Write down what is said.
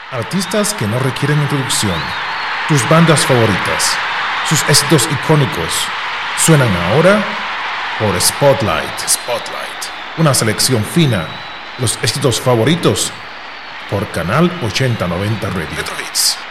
Artistas que no requieren introducción. Tus bandas favoritas. Sus éxitos icónicos. Suenan ahora por Spotlight. Una selección fina. Los éxitos favoritos por Canal 8090 Radio. Retro Hits.